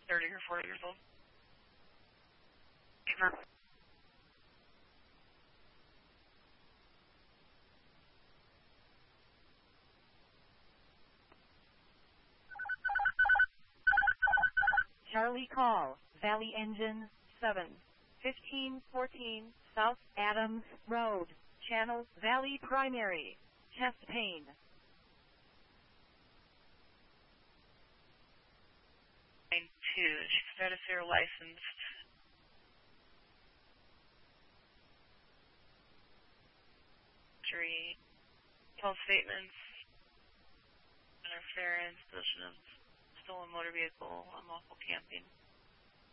30 or 40 years old. Charlie call, Valley Engine 7, 1514 South Adams Road, Channel Valley Primary, chest pain. She's Stratosphere licensed. False statements, interference, possession of stolen motor vehicle, unlawful camping.